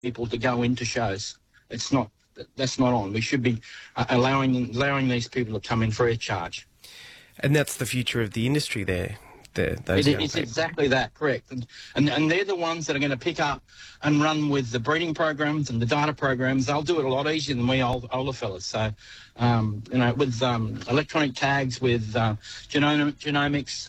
people to go into shows. That's not on. We should be allowing these people to come in free of charge. And that's the future of the industry there. It's exactly that, correct. And they're the ones that are going to pick up and run with the breeding programs and the data programs. They'll do it a lot easier than we older fellas. So, with electronic tags, with genomics,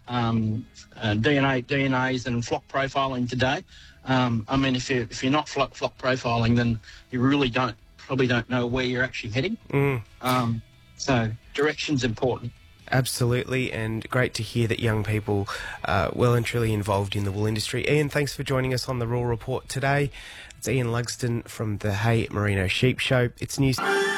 DNAs and flock profiling today. If you're not flock profiling, then you really probably don't know where you're actually heading. So direction's important. Absolutely, and great to hear that young people are well and truly involved in the wool industry. Ian, thanks for joining us on the Raw Report today. It's Ian Lugston from the Hay Merino Sheep Show. It's news.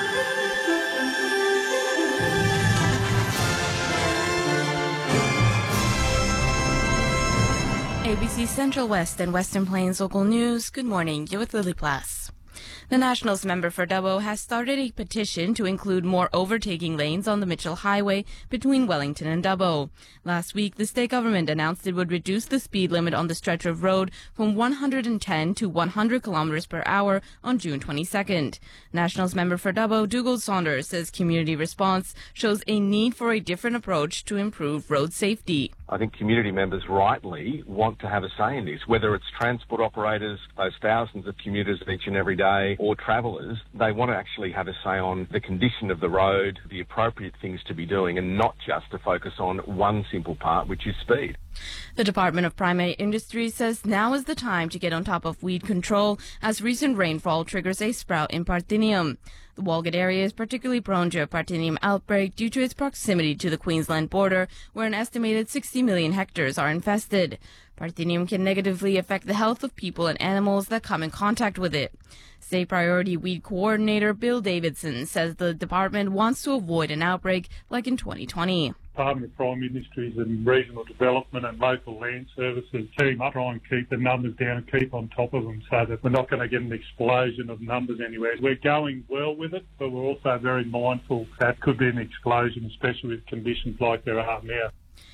ABC Central West and Western Plains local news. Good morning. You're with Lily Plass. The Nationals member for Dubbo has started a petition to include more overtaking lanes on the Mitchell Highway between Wellington and Dubbo. Last week, the state government announced it would reduce the speed limit on the stretch of road from 110 to 100 kilometers per hour on June 22nd. Nationals member for Dubbo, Dougal Saunders, says community response shows a need for a different approach to improve road safety. I think community members rightly want to have a say in this, whether it's transport operators, those thousands of commuters each and every day, or travellers. They want to actually have a say on the condition of the road, the appropriate things to be doing, and not just to focus on one simple part, which is speed. The Department of Primary Industries says now is the time to get on top of weed control as recent rainfall triggers a sprout in Parthenium. The Walgett area is particularly prone to a Parthenium outbreak due to its proximity to the Queensland border, where an estimated 60 million hectares are infested. Parthenium can negatively affect the health of people and animals that come in contact with it. State Priority Weed Coordinator Bill Davidson says the department wants to avoid an outbreak like in 2020. Department of Primary Industries and Regional Development and Local Land Services team up, try and keep the numbers down and keep on top of them so that we're not going to get an explosion of numbers anywhere. We're going well with it, but we're also very mindful that could be an explosion, especially with conditions like there are now.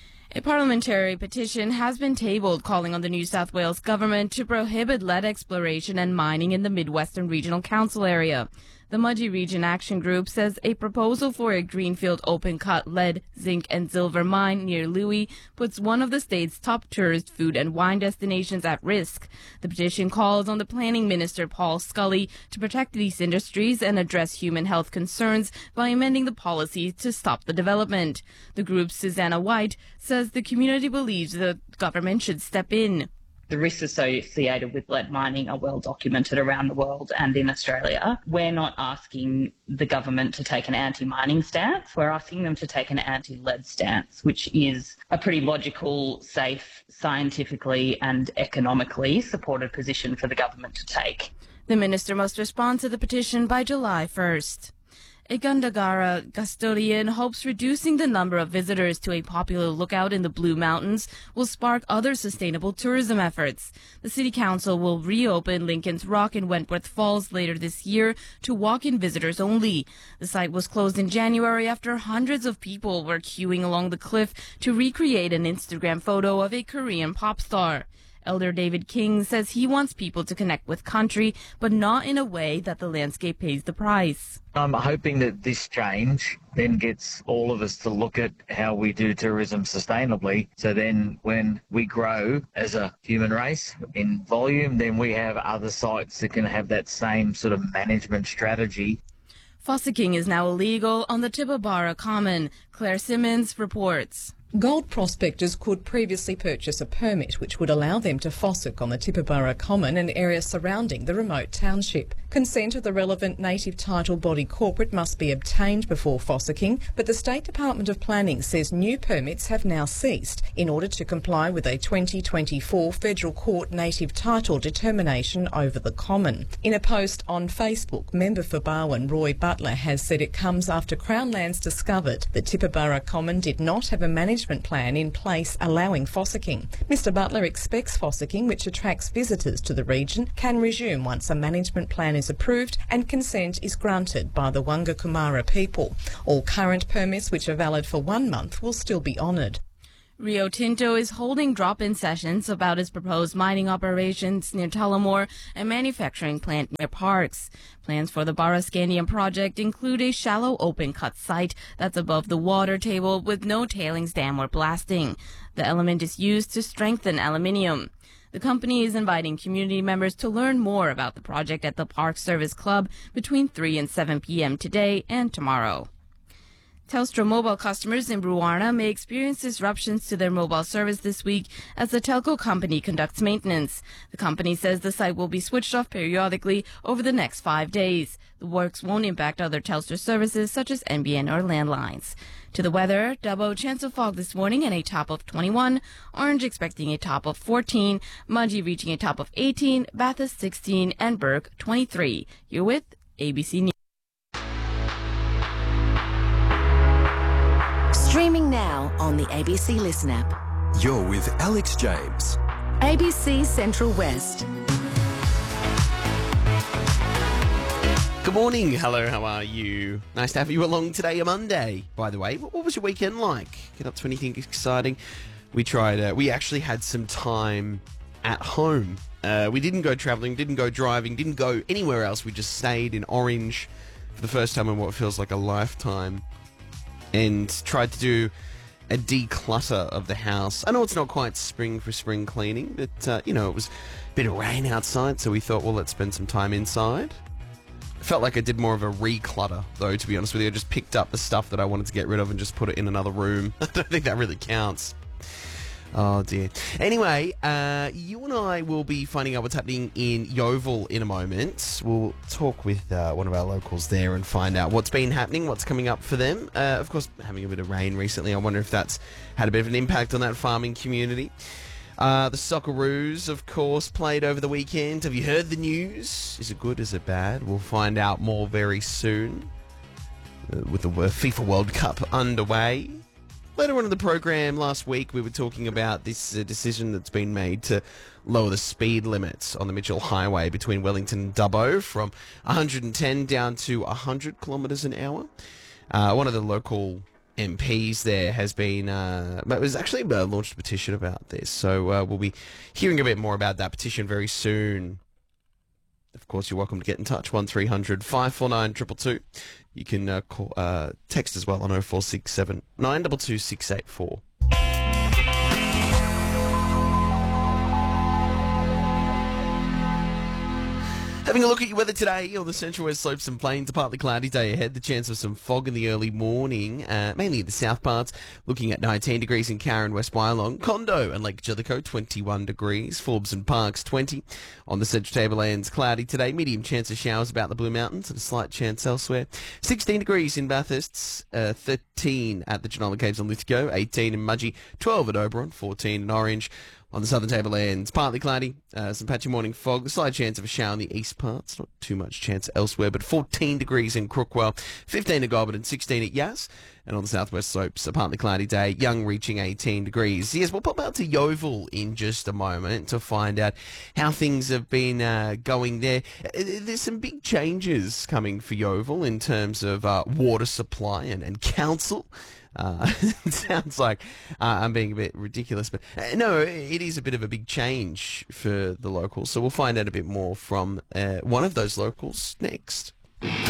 A parliamentary petition has been tabled calling on the New South Wales government to prohibit lead exploration and mining in the Mid-Western Regional Council area. The Mudgee Region Action Group says a proposal for a greenfield open-cut lead, zinc and silver mine near Louis puts one of the state's top tourist food and wine destinations at risk. The petition calls on the Planning Minister Paul Scully to protect these industries and address human health concerns by amending the policy to stop the development. The group's Susanna White says the community believes the government should step in. The risks associated with lead mining are well documented around the world and in Australia. We're not asking the government to take an anti-mining stance. We're asking them to take an anti-lead stance, which is a pretty logical, safe, scientifically and economically supported position for the government to take. The minister must respond to the petition by July 1st. A Gundagara custodian hopes reducing the number of visitors to a popular lookout in the Blue Mountains will spark other sustainable tourism efforts. The City Council will reopen Lincoln's Rock in Wentworth Falls later this year to walk-in visitors only. The site was closed in January after hundreds of people were queuing along the cliff to recreate an Instagram photo of a Korean pop star. Elder David King says he wants people to connect with country, but not in a way that the landscape pays the price. I'm hoping that this change then gets all of us to look at how we do tourism sustainably. So then when we grow as a human race in volume, then we have other sites that can have that same sort of management strategy. Fossicking is now illegal on the Tibooburra Common. Claire Simmons reports. Gold prospectors could previously purchase a permit which would allow them to fossick on the Tibooburra Common and area surrounding the remote township. Consent of the relevant native title body corporate must be obtained before fossicking, but the State Department of Planning says new permits have now ceased in order to comply with a 2024 Federal Court native title determination over the common. In a post on Facebook, member for Barwon Roy Butler has said it comes after Crown Lands discovered the Tibooburra Common did not have a management plan in place allowing fossicking. Mr Butler expects fossicking, which attracts visitors to the region, can resume once a management plan is approved and consent is granted by the Wangarakumara people. All current permits, which are valid for 1 month, will still be honoured. Rio Tinto is holding drop-in sessions about its proposed mining operations near Tullamore and manufacturing plant near Parkes. Plans for the Borrascandium project include a shallow open-cut site that's above the water table with no tailings dam or blasting. The element is used to strengthen aluminium. The company is inviting community members to learn more about the project at the Park Service Club between 3 and 7 p.m. today and tomorrow. Telstra mobile customers in Brewarrina may experience disruptions to their mobile service this week as the telco company conducts maintenance. The company says the site will be switched off periodically over the next 5 days. The works won't impact other Telstra services such as NBN or landlines. To the weather, Dubbo, chance of fog this morning and a top of 21, Orange expecting a top of 14, Mudgee reaching a top of 18, Bathurst 16, and Burke 23. You're with ABC News. Streaming now on the ABC Listen app. You're with Alex James. ABC Central West. Good morning. Hello, how are you? Nice to have you along today, a Monday, by the way. What was your weekend like? Get up to anything exciting? We actually had some time at home. We didn't go travelling, didn't go driving, didn't go anywhere else. We just stayed in Orange for the first time in what feels like a lifetime and tried to do a declutter of the house. I know it's not quite spring for spring cleaning, but, it was a bit of rain outside, so we thought, well, let's spend some time inside. I felt like I did more of a reclutter, though, to be honest with you. I just picked up the stuff that I wanted to get rid of and just put it in another room. I don't think that really counts. Oh, dear. Anyway, you and I will be finding out what's happening in Yeovil in a moment. We'll talk with one of our locals there and find out what's been happening, what's coming up for them. Of course, having a bit of rain recently. I wonder if that's had a bit of an impact on that farming community. The Socceroos, of course, played over the weekend. Have you heard the news? Is it good? Is it bad? We'll find out more very soon with the FIFA World Cup underway. Later on in the program last week, we were talking about this decision that's been made to lower the speed limits on the Mitchell Highway between Wellington and Dubbo from 110 down to 100 kilometres an hour. One of the local MPs there has been, it was actually launched a petition about this, so we'll be hearing a bit more about that petition very soon. Of course, you're welcome to get in touch, 1300 549 222. You can text as well on 0467 922 684. Having a look at your weather today on the Central West Slopes and Plains, a partly cloudy day ahead. The chance of some fog in the early morning, mainly in the south parts. Looking at 19 degrees in Karen, West Wyalong. Condo and Lake Jellicoe, 21 degrees. Forbes and Parks, 20. On the Central Tablelands, cloudy today. Medium chance of showers about the Blue Mountains and a slight chance elsewhere. 16 degrees in Bathurst, 13 at the Genola Caves and Lithgow, 18 in Mudgee, 12 at Oberon, 14 in Orange. On the southern tablelands, partly cloudy, some patchy morning fog, a slight chance of a shower in the east parts, not too much chance elsewhere, but 14 degrees in Crookwell, 15 at Goulburn and 16 at Yass. And on the southwest slopes, a partly cloudy day, Young reaching 18 degrees. Yes, we'll pop out to Yeovil in just a moment to find out how things have been going there. There's some big changes coming for Yeovil in terms of water supply and council. It sounds like I'm being a bit ridiculous, but no, it is a bit of a big change for the locals. So we'll find out a bit more from one of those locals next.